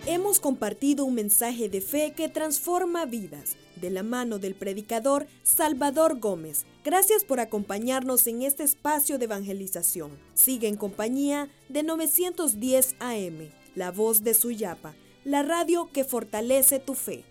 Hemos compartido un mensaje de fe que transforma vidas, de la mano del predicador Salvador Gómez. Gracias por acompañarnos en este espacio de evangelización. Sigue en compañía de 910 AM, La Voz de Suyapa, la radio que fortalece tu fe.